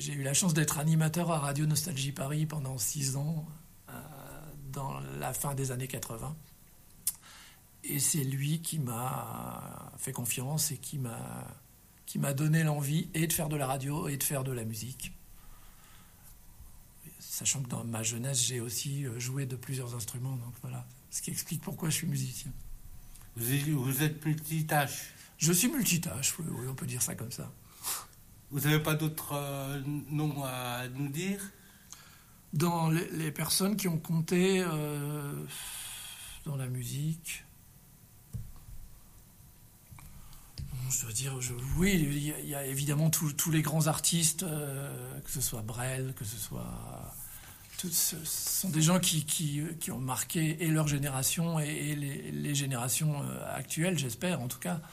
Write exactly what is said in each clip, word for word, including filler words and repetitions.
j'ai eu la chance d'être animateur à Radio Nostalgie Paris pendant six ans, euh, dans la fin des années quatre-vingts. Et c'est lui qui m'a fait confiance et qui m'a, qui m'a donné l'envie et de faire de la radio et de faire de la musique. Sachant que dans ma jeunesse, j'ai aussi joué de plusieurs instruments. Donc voilà, ce qui explique pourquoi je suis musicien. Vous êtes, vous êtes multitâche. Je suis multitâche, oui, oui, on peut dire ça comme ça. Vous n'avez pas d'autres euh, noms à nous dire? Dans les, les personnes qui ont compté euh, dans la musique... Je dois dire, je, oui, il y, a, il y a évidemment tous, tous les grands artistes, euh, que ce soit Brel, que ce soit... Tout, ce sont des gens qui, qui, qui ont marqué et leur génération et, et les, les générations actuelles, j'espère, en tout cas.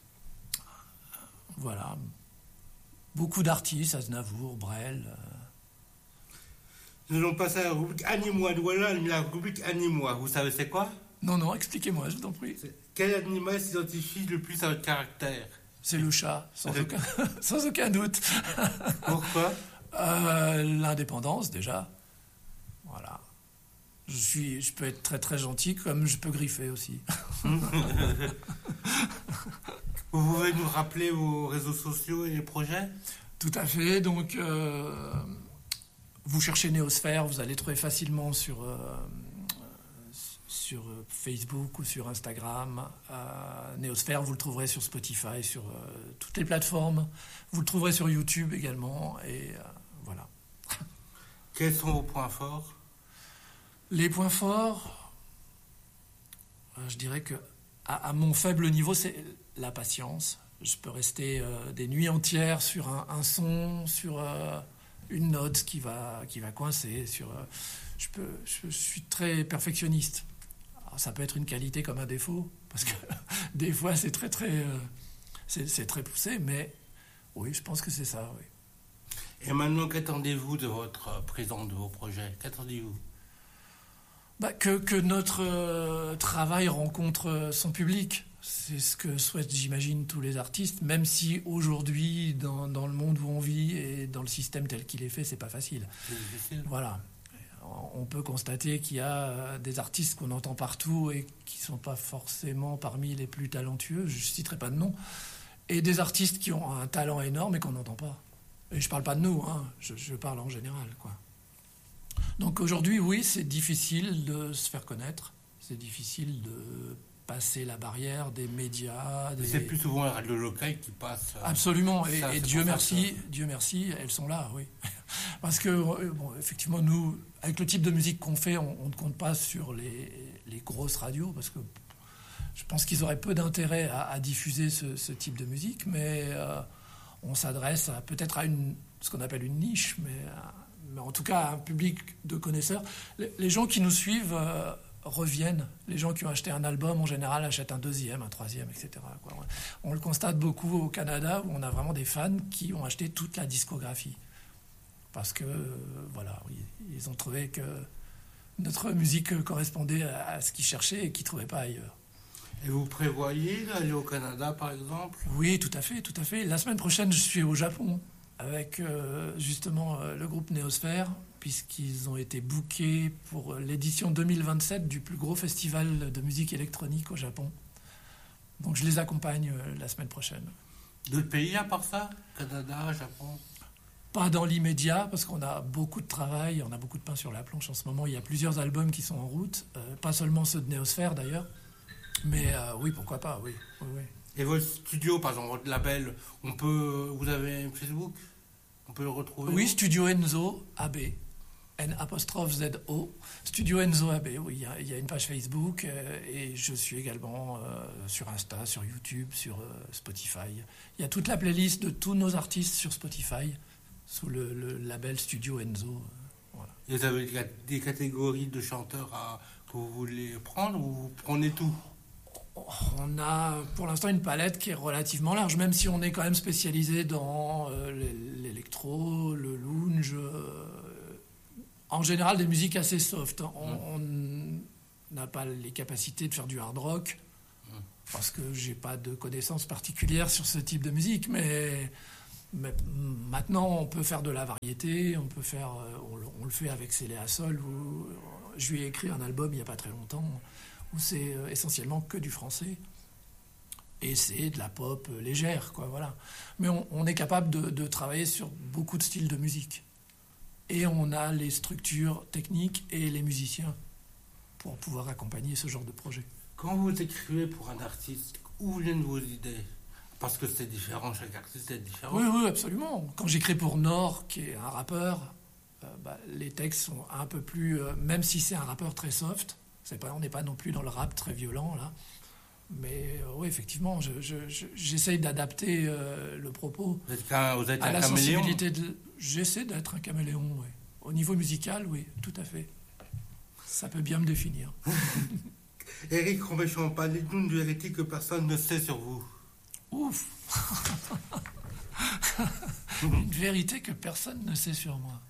Voilà. Beaucoup d'artistes, Aznavour, Brel... Euh... Nous allons passer à la rubrique Anime-moi. Voilà la rubrique Anime-moi. Vous savez c'est quoi? Non, non, expliquez-moi, je vous en prie. Quel animal s'identifie le plus à votre caractère? C'est le chat, sans, aucun, sans aucun doute. Pourquoi? euh, L'indépendance, déjà. Voilà. Je, suis, je peux être très très gentil, comme je peux griffer aussi. Vous pouvez nous rappeler vos réseaux sociaux et les projets? Tout à fait. Donc, euh, vous cherchez Néosphère, vous allez trouver facilement sur... Euh, sur Facebook ou sur Instagram. Euh, Néosphère, vous le trouverez sur Spotify, sur euh, toutes les plateformes. Vous le trouverez sur YouTube également. Et euh, voilà. Quels sont vos points forts? Les points forts, euh, je dirais que à, à mon faible niveau, c'est la patience. Je peux rester euh, des nuits entières sur un, un son, sur euh, une note qui va, qui va coincer. Sur, euh, je, peux, je, je suis très perfectionniste. Alors, ça peut être une qualité comme un défaut, parce que des fois c'est très très euh, c'est, c'est très poussé, mais oui, je pense que c'est ça, oui. Et maintenant, qu'attendez-vous de votre président, de vos projets? Qu'attendez-vous? Bah, que, que notre euh, travail rencontre son public. C'est ce que souhaitent, j'imagine, tous les artistes, même si aujourd'hui, dans, dans le monde où on vit et dans le système tel qu'il est fait, c'est pas facile. C'est difficile. Voilà. On peut constater qu'il y a des artistes qu'on entend partout et qui ne sont pas forcément parmi les plus talentueux, je ne citerai pas de nom, et des artistes qui ont un talent énorme et qu'on n'entend pas. Et je ne parle pas de nous, hein, je, je parle en général, quoi. Donc aujourd'hui, oui, c'est difficile de se faire connaître, c'est difficile de passer la barrière des médias. Des... C'est plus souvent la radio locale qui passe. Euh, Absolument, et, ça, et Dieu merci, que... Dieu merci, elles sont là, oui. Parce que, bon, effectivement, nous, avec le type de musique qu'on fait, on, on ne compte pas sur les, les grosses radios, parce que je pense qu'ils auraient peu d'intérêt à, à diffuser ce, ce type de musique, mais euh, on s'adresse à, peut-être à une, ce qu'on appelle une niche, mais, mais en tout cas à un public de connaisseurs. Les, les gens qui nous suivent... Euh, reviennent. Les gens qui ont acheté un album, en général, achètent un deuxième, un troisième, et cetera, quoi. On le constate beaucoup au Canada, où on a vraiment des fans qui ont acheté toute la discographie. Parce que, euh, voilà, ils ont trouvé que notre musique correspondait à ce qu'ils cherchaient et qu'ils ne trouvaient pas ailleurs. Et vous prévoyez d'aller au Canada, par exemple? Oui, tout à fait, tout à fait. La semaine prochaine, je suis au Japon, avec euh, justement euh, le groupe Néosphère, puisqu'ils ont été bookés pour l'édition deux mille vingt-sept du plus gros festival de musique électronique au Japon. Donc je les accompagne euh, la semaine prochaine. D'autres pays à part ça? Canada, Japon? Pas dans l'immédiat, parce qu'on a beaucoup de travail, on a beaucoup de pain sur la planche en ce moment. Il y a plusieurs albums qui sont en route, euh, pas seulement ceux de Néosphère d'ailleurs, mais euh, oui, pourquoi pas, oui. oui, oui. Et votre studio, par exemple, votre label, on peut, vous avez Facebook? On peut le retrouver? Oui, Studio Enzo A B. N apostrophe Z O, Studio Enzo A B, oui, il y a, il y a une page Facebook euh, et je suis également euh, sur Insta, sur YouTube, sur euh, Spotify. Il y a toute la playlist de tous nos artistes sur Spotify sous le, le label Studio Enzo. Euh, voilà. Et vous avez des catégories de chanteurs à, que vous voulez prendre ou vous prenez tout? On a pour l'instant une palette qui est relativement large, même si on est quand même spécialisé dans euh, l'électro, le lounge... Euh, en général, des musiques assez soft. On n'a pas les capacités de faire du hard rock, parce que j'ai pas de connaissances particulières sur ce type de musique, mais Mais maintenant, on peut faire de la variété, on peut faire, on, le- on le fait avec Céléa Sol. Où, je lui ai écrit un album il n'y a pas très longtemps où c'est euh, essentiellement que du français et c'est de la pop euh, légère, quoi. Voilà. Mais on, on est capable de, de travailler sur beaucoup de styles de musique et on a les structures techniques et les musiciens pour pouvoir accompagner ce genre de projet. Quand vous écrivez pour un artiste, où viennent vos idées? Parce que c'est différent, chaque artiste est différent. Oui, oui, absolument. Quand j'écris pour Nord, qui est un rappeur, euh, bah, les textes sont un peu plus... euh, même si c'est un rappeur très soft, c'est pas, on n'est pas non plus dans le rap très violent, là. Mais euh, oui, effectivement, je, je, je, j'essaye d'adapter euh, le propos Vous êtes un, vous êtes à un la caméléon. sensibilité de... J'essaie d'être un caméléon, oui. Au niveau musical, oui, tout à fait. Ça peut bien me définir. Éric Rombé-Champagne, dites-nous une vérité que personne ne sait sur vous. Ouf. Une vérité que personne ne sait sur moi.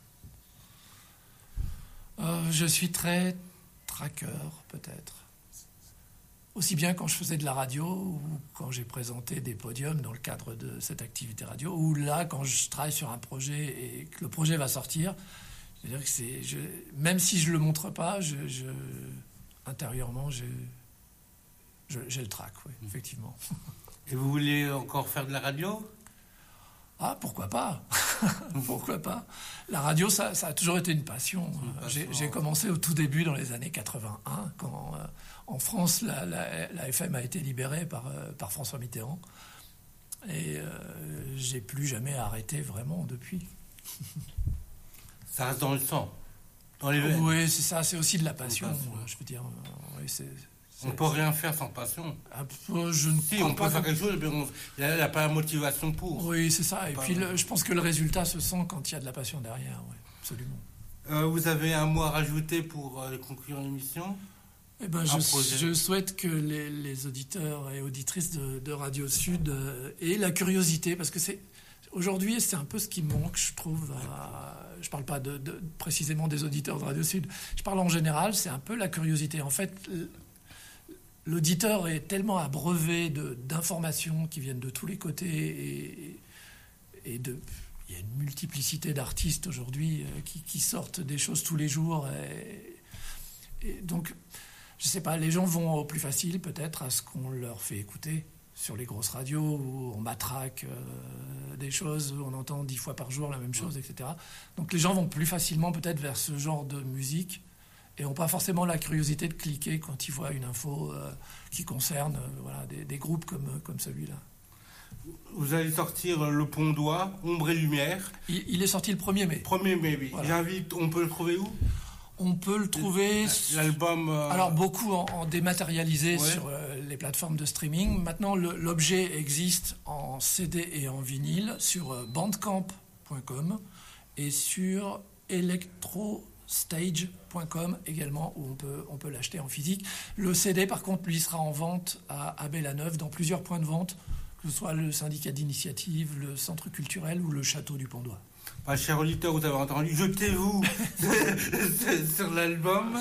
Euh, je suis très traqueur, peut-être. Aussi bien quand je faisais de la radio ou quand j'ai présenté des podiums dans le cadre de cette activité radio, ou là, quand je travaille sur un projet et que le projet va sortir, c'est-à-dire que c'est, je, même si je ne le montre pas, je, je, intérieurement, je, je, j'ai le trac, oui, effectivement. Et vous voulez encore faire de la radio? Ah, pourquoi pas? Pourquoi pas? La radio, ça, ça a toujours été une passion. Une passion. J'ai, j'ai commencé au tout début dans les années quatre-vingt-un, quand euh, en France, la, la, la F M a été libérée par, euh, par François Mitterrand. Et euh, j'ai plus jamais arrêté vraiment depuis. Ça reste dans le sang, dans les veines. Oui, c'est ça, c'est aussi de la passion. passion. euh, Je veux dire, euh, oui, c'est... On ne peut rien faire sans passion. Un peu, je ne Si, crois on peut pas faire que- quelque chose, mais on- il n'y a pas la motivation pour. Oui, c'est ça. Et Pas- puis, le- je pense que le résultat se sent quand il y a de la passion derrière. Oui, absolument. Euh, vous avez un mot à rajouter pour euh, conclure l'émission? Eh ben, Un je, projet. je souhaite que les, les auditeurs et auditrices de, de Radio Sud euh, aient la curiosité, parce que c'est aujourd'hui, c'est un peu ce qui manque, je trouve. à- je ne parle pas de, de- précisément des auditeurs de Radio Sud, je parle en général, c'est un peu la curiosité. En fait, l- l'auditeur est tellement abreuvé de, d'informations qui viennent de tous les côtés et, et de... Il y a une multiplicité d'artistes aujourd'hui euh, qui, qui sortent des choses tous les jours. Et, et donc, je ne sais pas, les gens vont au plus facile peut-être à ce qu'on leur fait écouter sur les grosses radios où on matraque euh, des choses, où on entend dix fois par jour la même chose, et cetera. Donc les gens vont plus facilement peut-être vers ce genre de musique et n'ont pas forcément la curiosité de cliquer quand ils voient une info euh, qui concerne euh, voilà, des, des groupes comme, comme celui-là. Vous allez sortir Le Pont d'Oie, Ombre et Lumière. Il, il est sorti le premier mai. premier mai, oui. Voilà. J'invite, on peut le trouver où? On peut le trouver... L'album... euh, Alors beaucoup en, en dématérialisé Ouais. sur euh, les plateformes de streaming. Maintenant, le- l'objet existe en C D et en vinyle sur euh, bandcamp point com et sur electrostage point com également, où on peut, on peut l'acheter en physique. Le C D, par contre, lui, sera en vente à Abbé-la-Neuve dans plusieurs points de vente, que ce soit le syndicat d'initiative, le centre culturel ou le château du Pont d'Oie. bah, cher auditeur, vous avez entendu, jetez-vous sur l'album.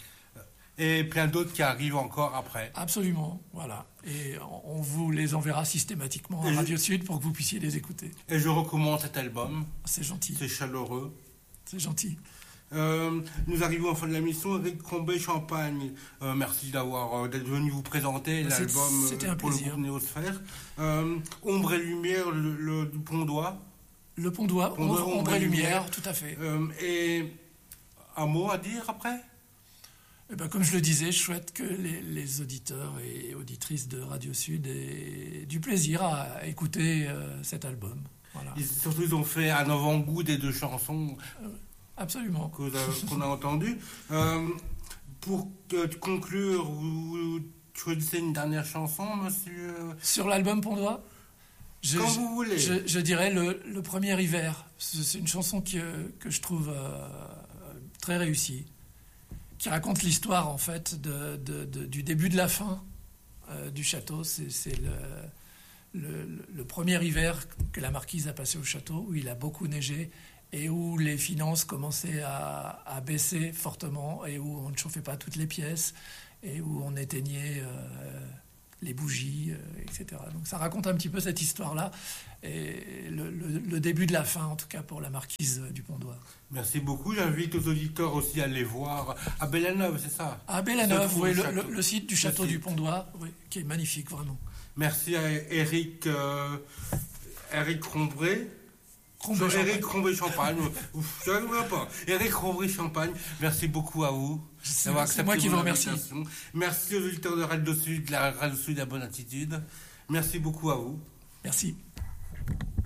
Et plein d'autres qui arrivent encore après. Absolument, voilà. Et on on vous les enverra systématiquement à Et je- Radio Sud pour que vous puissiez les écouter. Et je recommande cet album. C'est gentil, C'est chaleureux. c'est gentil. Euh, nous arrivons en fin de la mission avec Rombé-Champagne. Euh, merci d'avoir euh, d'être venu vous présenter C'est- l'album euh, c'était un pour le plaisir. groupe Néosphère. Euh, Ombre et Lumière, le, le- du Pont d'Oie. Le Pont d'Oie, Pont d'Oie, ombre, ombre et lumière, tout à fait. Euh, et un mot à dire après? Eh ben, comme je le disais, je souhaite que les, les auditeurs et auditrices de Radio Sud aient du plaisir à écouter euh, cet album. Voilà. Et surtout, ils ont fait un avant-goût des deux chansons Absolument. que vous avez- qu'on a entendues. Euh, pour que- conclure, vous, vous choisissez une dernière chanson, monsieur? Sur l'album Pont d'Oie, je, Quand je- vous voulez. je, je dirais le, le premier hiver. C'est c'est une chanson que, que je trouve euh, très réussie, qui raconte l'histoire en fait de, de- de- du début de la fin euh, du château. C'est c'est le, le, le premier hiver que la marquise a passé au château, où il a beaucoup neigé et où les finances commençaient à, à baisser fortement et où on ne chauffait pas toutes les pièces et où on éteignait euh, les bougies, euh, et cetera. Donc ça raconte un petit peu cette histoire-là, et le, le, le début de la fin, en tout cas pour la marquise du Pont-d'Oie. Merci beaucoup. J'invite aux auditeurs aussi à aller voir à Bellaneuve, c'est ça? À Bellaneuve, oui, le, le, le, le site du château site. du Pont-d'Oie, oui, qui est magnifique, vraiment. Merci à Eric, euh, Eric Rombré. Crombé Eric Rombré-Champagne. Ouf, je ne vois pas. Eric Rombré-Champagne, merci beaucoup à vous. C'est, c'est moi qui vous remercie. Merci aux auditeurs de Radio Sud, la Radio Sud à Bonne Attitude. Merci beaucoup à vous. Merci.